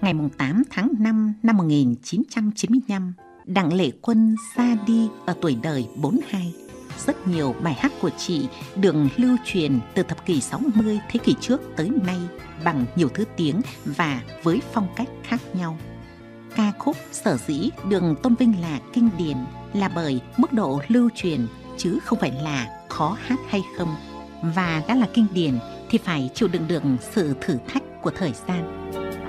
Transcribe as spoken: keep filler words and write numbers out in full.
ngày tám tháng năm năm một nghìn chín trăm chín mươi lăm, Đặng Lệ Quân ra đi ở tuổi đời bốn mươi hai. Rất nhiều bài hát của chị được lưu truyền từ thập kỷ sáu mươi thế kỷ trước tới nay bằng nhiều thứ tiếng và với phong cách khác nhau. Ca khúc sở dĩ được tôn vinh là kinh điển là bởi mức độ lưu truyền chứ không phải là khó hát hay không. Và đã là kinh điển thì phải chịu đựng được sự thử thách của thời gian.